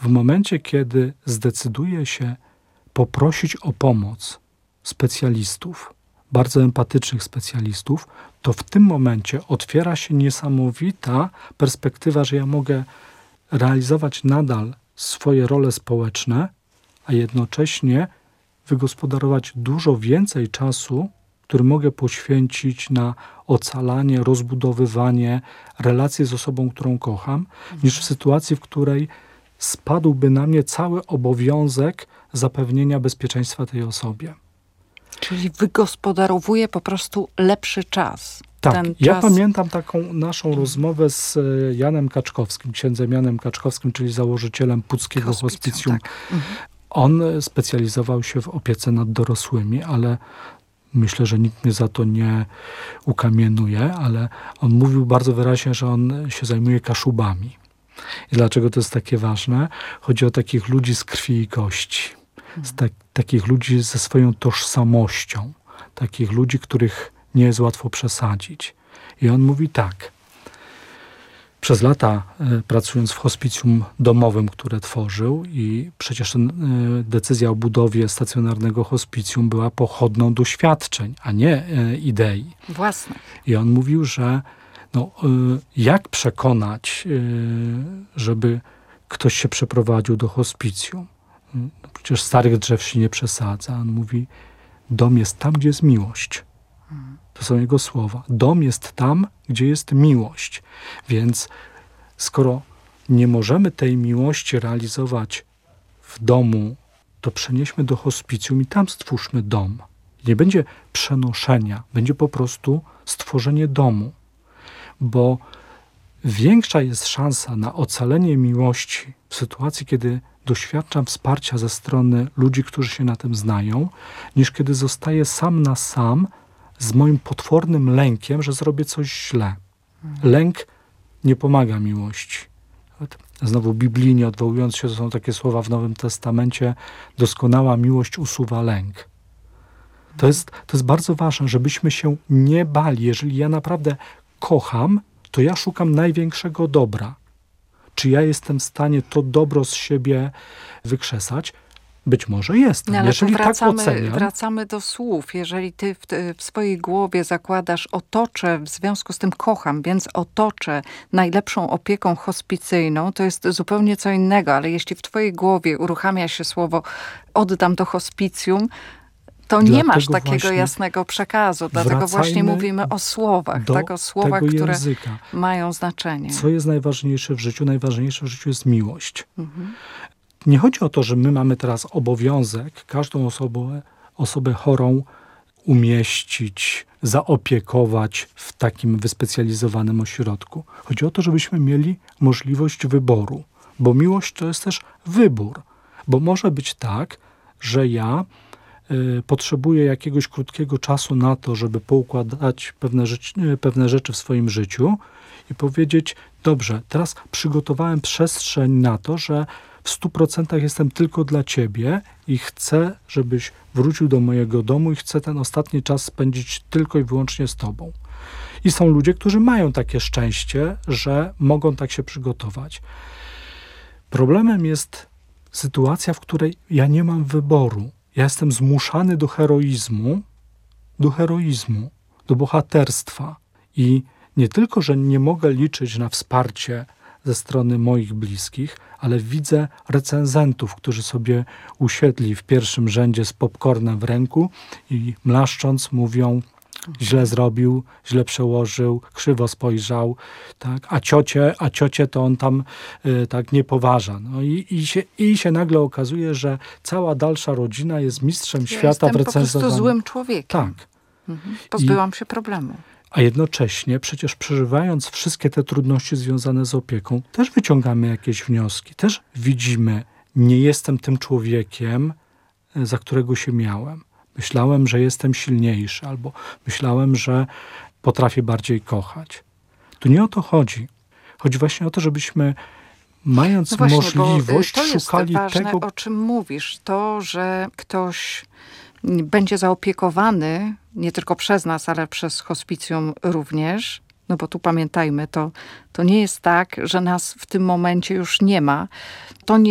w momencie, kiedy zdecyduje się poprosić o pomoc specjalistów, bardzo empatycznych specjalistów, to w tym momencie otwiera się niesamowita perspektywa, że ja mogę realizować nadal swoje role społeczne, a jednocześnie wygospodarować dużo więcej czasu, który mogę poświęcić na ocalanie, rozbudowywanie relacji z osobą, którą kocham, niż w sytuacji, w której spadłby na mnie cały obowiązek zapewnienia bezpieczeństwa tej osobie. Czyli wygospodarowuje po prostu lepszy czas. Tak, Ten ja czas... pamiętam taką naszą rozmowę z Janem Kaczkowskim, księdzem Janem Kaczkowskim, czyli założycielem Puckiego Hospicjum. Tak. On specjalizował się w opiece nad dorosłymi, ale myślę, że nikt mnie za to nie ukamienuje, ale on mówił bardzo wyraźnie, że on się zajmuje kaszubami. I dlaczego to jest takie ważne? Chodzi o takich ludzi z krwi i kości. Takich ludzi ze swoją tożsamością. Takich ludzi, których nie jest łatwo przesadzić. I on mówi tak. Przez lata pracując w hospicjum domowym, które tworzył, i przecież decyzja o budowie stacjonarnego hospicjum była pochodną doświadczeń, a nie idei. Własnych. I on mówił, że jak przekonać, żeby ktoś się przeprowadził do hospicjum? Przecież starych drzew się nie przesadza. On mówi, dom jest tam, gdzie jest miłość. To są jego słowa. Dom jest tam, gdzie jest miłość. Więc skoro nie możemy tej miłości realizować w domu, to przenieśmy do hospicjum i tam stwórzmy dom. Nie będzie przenoszenia, będzie po prostu stworzenie domu. Bo większa jest szansa na ocalenie miłości w sytuacji, kiedy doświadczam wsparcia ze strony ludzi, którzy się na tym znają, niż kiedy zostaję sam na sam z moim potwornym lękiem, że zrobię coś źle. Lęk nie pomaga miłości. Znowu biblijnie odwołując się, to są takie słowa w Nowym Testamencie, doskonała miłość usuwa lęk. To jest bardzo ważne, żebyśmy się nie bali. Jeżeli ja naprawdę kocham, to ja szukam największego dobra. Czy ja jestem w stanie to dobro z siebie wykrzesać? Być może jestem. Ale jeżeli tak oceniam... wracamy do słów. Jeżeli ty w swojej głowie zakładasz otoczę, w związku z tym kocham, więc otoczę najlepszą opieką hospicyjną, to jest zupełnie co innego. Ale jeśli w twojej głowie uruchamia się słowo oddam do hospicjum, to nie masz takiego jasnego przekazu. Dlatego właśnie mówimy o słowach, o słowach, które mają znaczenie. Co jest najważniejsze w życiu? Najważniejsze w życiu jest miłość. Nie chodzi o to, że my mamy teraz obowiązek każdą osobę chorą umieścić, zaopiekować w takim wyspecjalizowanym ośrodku. Chodzi o to, żebyśmy mieli możliwość wyboru. Bo miłość to jest też wybór. Bo może być tak, że ja potrzebuję jakiegoś krótkiego czasu na to, żeby poukładać pewne rzeczy w swoim życiu i powiedzieć, dobrze, teraz przygotowałem przestrzeń na to, że w 100% jestem tylko dla ciebie i chcę, żebyś wrócił do mojego domu i chcę ten ostatni czas spędzić tylko i wyłącznie z tobą. I są ludzie, którzy mają takie szczęście, że mogą tak się przygotować. Problemem jest sytuacja, w której ja nie mam wyboru. Ja jestem zmuszany do heroizmu, do bohaterstwa. I nie tylko, że nie mogę liczyć na wsparcie ze strony moich bliskich, ale widzę recenzentów, którzy sobie usiedli w pierwszym rzędzie z popcornem w ręku i mlaszcząc mówią, źle zrobił, źle przełożył, krzywo spojrzał, tak? A ciocie to on tam tak nie poważa. No i się nagle okazuje, że cała dalsza rodzina jest mistrzem świata w recenzowaniu. Po prostu złym człowiekiem. Tak. Pozbyłam się problemu. A jednocześnie przecież przeżywając wszystkie te trudności związane z opieką, też wyciągamy jakieś wnioski. Też widzimy, nie jestem tym człowiekiem, za którego się miałem. Myślałem, że jestem silniejszy, albo myślałem, że potrafię bardziej kochać. Tu nie o to chodzi. Chodzi właśnie o to, żebyśmy mając możliwość to jest szukali ważne, tego... o czym mówisz. To, że ktoś będzie zaopiekowany nie tylko przez nas, ale przez hospicjum również. No bo tu pamiętajmy, to nie jest tak, że nas w tym momencie już nie ma. To nie